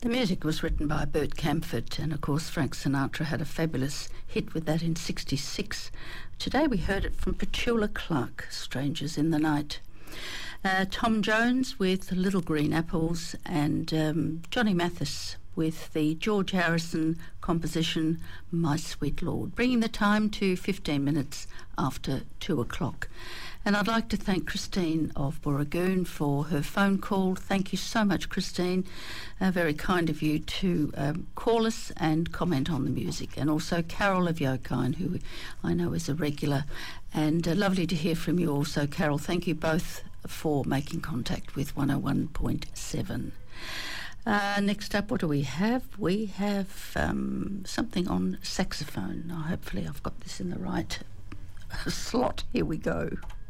The music was written by Bert Camford, and of course Frank Sinatra had a fabulous hit with that in '66. Today we heard it from Petula Clark, Strangers in the Night. Tom Jones with Little Green Apples, and Johnny Mathis with the George Harrison composition My Sweet Lord, bringing the time to 15 minutes after 2 o'clock. And I'd like to thank Christine of Booragoon for her phone call. Thank you so much, Christine. Very kind of you to call us and comment on the music. And also Carol of Yokine, who I know is a regular. And lovely to hear from you also, Carol. Thank you both for making contact with 101.7. Next up, what do we have? We have something on saxophone. Now, hopefully I've got this in the right slot. Here we go.